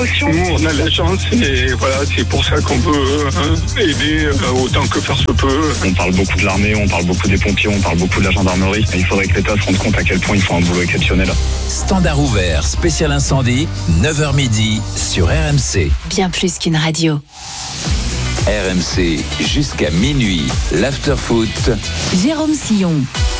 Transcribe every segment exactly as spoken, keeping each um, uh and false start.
Nous, on a la chance et voilà, c'est pour ça qu'on peut euh, aider euh, autant que faire se peut. On parle beaucoup de l'armée, on parle beaucoup des pompiers, on parle beaucoup de la gendarmerie. Il faudrait que l'État se rende compte à quel point ils font un boulot exceptionnel. Standard ouvert, spécial incendie, neuf heures midi sur R M C. Bien plus qu'une radio. R M C, jusqu'à minuit, l'after-foot. Jérôme Sillon.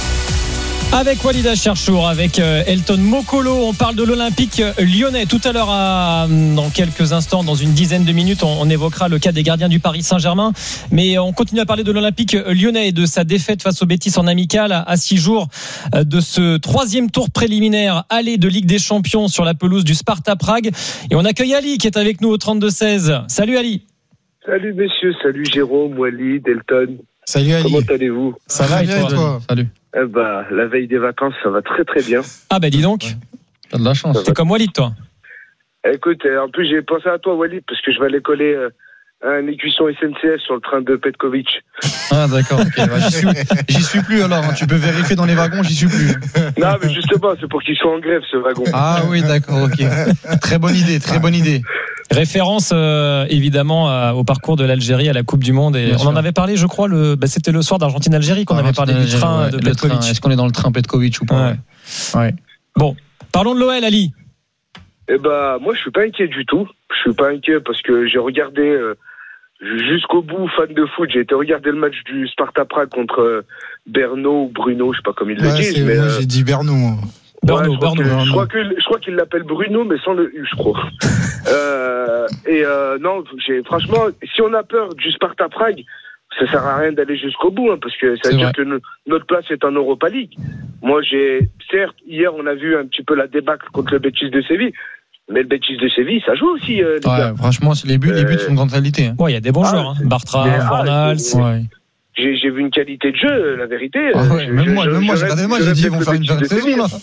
Avec Walida Cherchour, avec Elton Mokolo, on parle de l'Olympique lyonnais. Tout à l'heure, à, dans quelques instants, dans une dizaine de minutes, on, on évoquera le cas des gardiens du Paris Saint-Germain. Mais on continue à parler de l'Olympique lyonnais et de sa défaite face au Betis en amical à six jours de ce troisième tour préliminaire aller de Ligue des Champions sur la pelouse du Sparta Prague. Et on accueille Ali qui est avec nous au trente-deux seize. Salut Ali. Salut messieurs, salut Jérôme, Walid, Elton. Salut Ali. Comment allez-vous ? Ça va bien et toi ? Salut. Eh bah, la veille des vacances, ça va très très bien. Ah bah dis donc, t'as de la chance. T'es comme Walid toi. Écoute, en plus j'ai pensé à toi Walid parce que je vais aller coller euh, un écusson S N C F sur le train de Petkovic. Ah d'accord, okay. bah, j'y, suis, j'y suis plus alors, hein. Tu peux vérifier dans les wagons, j'y suis plus. Non mais justement, c'est pour qu'il soit en grève ce wagon. Ah oui d'accord, ok. Très bonne idée, très bonne idée. Référence euh, évidemment à, au parcours de l'Algérie à la Coupe du Monde et Bien on sûr. en avait parlé je crois le bah, c'était le soir d'Argentine-Algérie qu'on Argentine, avait parlé du train ouais, de Petkovic. Train. Est-ce qu'on est dans le train Petkovic ou pas? Ouais. Ouais. Bon, parlons de l'O L Ali. Eh bah moi je suis pas inquiet du tout. Je suis pas inquiet parce que j'ai regardé euh, jusqu'au bout, fan de foot, j'ai été regarder le match du Sparta Prague contre euh, Berno ou Bruno, je sais pas comment ils ouais, le disent. Mais moi euh... j'ai dit Berno. Berno, ouais, je, Berno, que, Berno. Je crois que je crois qu'il l'appelle Bruno, mais sans le U, je crois. euh, et euh, non, j'ai, franchement, si on a peur du Sparta Prague, ça sert à rien d'aller jusqu'au bout, hein, parce que ça veut dire que no, notre place est en Europa League. Moi, j'ai, certes, hier, on a vu un petit peu la débâcle contre le Betis de Séville, mais le Betis de Séville, ça joue aussi. Euh, les ouais, gars. Franchement, les buts, euh, les buts sont de grande qualité. Hein. Ouais, il y a des bons ah, joueurs, hein. Bartra, Fornals. Ah, ouais. J'ai, j'ai vu une qualité de jeu, la vérité. Ah ouais, je, même je, moi, je, même moi, j'ai regardé le match, j'ai dit, ils vont faire une bonne saison, là.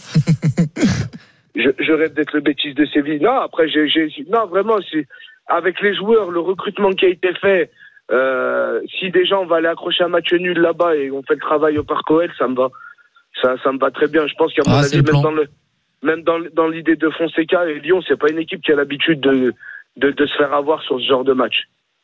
je, je rêve d'être le Betis de Séville. Non, après, j'ai, j'ai, non, vraiment, c'est, avec les joueurs, le recrutement qui a été fait, euh, si déjà on va aller accrocher un match nul là-bas et on fait le travail au Parc O L, ça me va. Ça, ça me va très bien. Je pense qu'à mon ah, avis, même dans le, même dans, dans l'idée de Fonseca et Lyon, c'est pas une équipe qui a l'habitude de, de, de se faire avoir sur ce genre de match.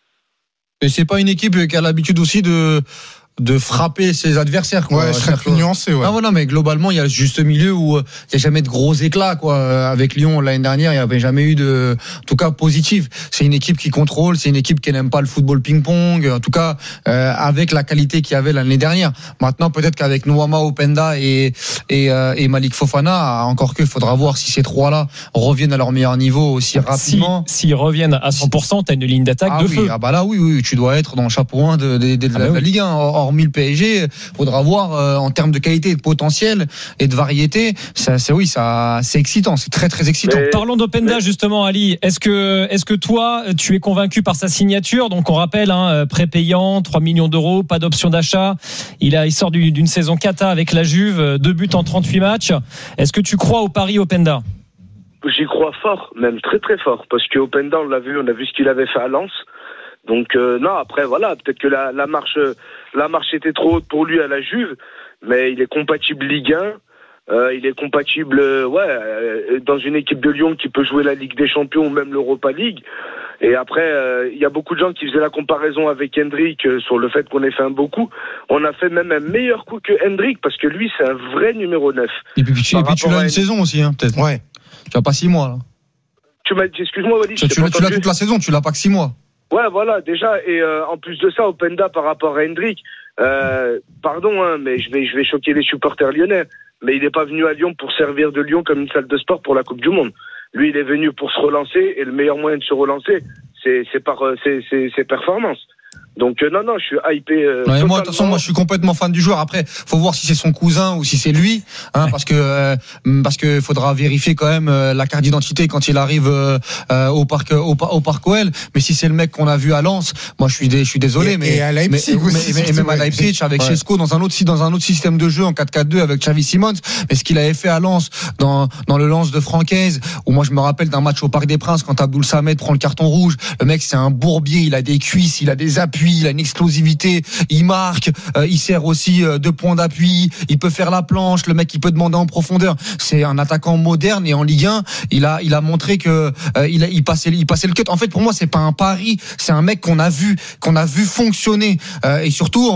Et c'est pas une équipe qui a l'habitude aussi de, de frapper ses adversaires, quoi. Ouais, je serais plus nuancé, ouais. Ah voilà, mais globalement, il y a juste milieu où il n'y a jamais de gros éclats, quoi. Avec Lyon, l'année dernière, il n'y avait jamais eu de, en tout cas, positif. C'est une équipe qui contrôle, c'est une équipe qui n'aime pas le football ping-pong, en tout cas, euh, avec la qualité qu'il y avait l'année dernière. Maintenant, peut-être qu'avec Nwama, Openda et, et, euh, et Malik Fofana, encore qu'il faudra voir si ces trois-là reviennent à leur meilleur niveau aussi rapidement. Si, s'ils reviennent à cent pour cent, t'as une ligne d'attaque ah de oui, feu. Ah bah là, oui, oui, tu dois être dans le chapeau un de, de, de, de ah bah la, oui. la Ligue un. Hormis le P S G, faudra voir euh, en termes de qualité et de potentiel et de variété. Ça, c'est oui, ça, c'est excitant, c'est très très excitant. Mais... Parlons d'Openda justement, Ali. Est-ce que, est-ce que toi, tu es convaincu par sa signature ? Donc on rappelle, hein, prépayant, trois millions d'euros, pas d'option d'achat. Il a, il sort du, d'une saison cata avec la Juve, deux buts en trente-huit matchs. Est-ce que tu crois au pari Openda ? J'y crois fort, même très très fort, parce que Openda, on l'a vu, on a vu ce qu'il avait fait à Lens. Donc euh, non, après voilà, peut-être que la, la marche la marche était trop haute pour lui à la Juve, mais il est compatible Ligue un, euh, il est compatible euh, ouais euh, dans une équipe de Lyon qui peut jouer la Ligue des Champions ou même l'Europa League. Et après, il euh, y a beaucoup de gens qui faisaient la comparaison avec Hendrick euh, sur le fait qu'on ait fait un beau coup. On a fait même un meilleur coup que Hendrick parce que lui, c'est un vrai numéro neuf. Et puis, tu, et puis tu l'as une saison aussi, hein, peut-être. Ouais. Tu n'as pas six mois là. Tu m'as dit, excuse-moi, Walid. Tu, tu, tu l'as toute la saison, tu l'as pas que six mois. Ouais, voilà, déjà, et euh, en plus de ça, Openda par rapport à Hendrick, euh, pardon, hein, mais je vais, je vais choquer les supporters lyonnais, mais il n'est pas venu à Lyon pour servir de Lyon comme une salle de sport pour la Coupe du Monde. Lui, il est venu pour se relancer, et le meilleur moyen de se relancer, c'est, c'est par c'est, c'est, c'est performance. Donc euh, non, non, je suis hypé. Euh, ouais, moi, de toute façon, moi, je suis complètement fan du joueur. Après, faut voir si c'est son cousin ou si c'est lui, hein, ouais. parce que euh, parce que faudra vérifier quand même euh, la carte d'identité quand il arrive euh, euh, au parc au, au parc O L. Mais si c'est le mec qu'on a vu à Lens, moi, je suis je suis désolé, et, mais et à Leipzig mais, aussi, mais, mais, même à Leipzig avec ouais. Cesco dans un autre dans un autre système de jeu en quatre quatre deux avec Xavi Simons. Mais ce qu'il avait fait à Lens dans dans le Lens de Francaise, où moi je me rappelle d'un match au Parc des Princes quand Abdoul Samed prend le carton rouge. Le mec, c'est un bourbier, il a des cuisses, il a des appuis. d'appui, il a une explosivité, il marque, euh, il sert aussi euh, de point d'appui, il peut faire la planche, le mec il peut demander en profondeur. C'est un attaquant moderne et en Ligue un, il a il a montré que euh, il a, il passait il passait le cut. En fait, pour moi, c'est pas un pari, c'est un mec qu'on a vu qu'on a vu fonctionner euh, et surtout